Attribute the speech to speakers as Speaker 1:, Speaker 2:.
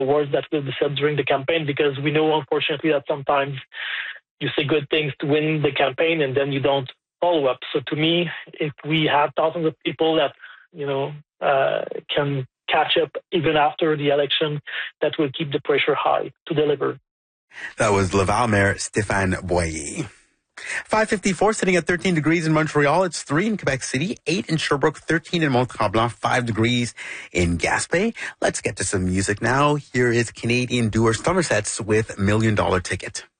Speaker 1: words that will be said during the campaign, because we know, unfortunately, that sometimes you say good things to win the campaign and then you don't follow up. So to me, if we have thousands of people that, can catch up even after the election, that will keep the pressure high to deliver.
Speaker 2: That was Laval Mayor Stéphane Boyer. 5:54, sitting at 13 degrees in Montreal. It's 3 in Quebec City, 8 in Sherbrooke, 13 in Mont-Tremblant, 5 degrees in Gaspé. Let's get to some music now. Here is Canadian duo Somersets with $1 Million Ticket.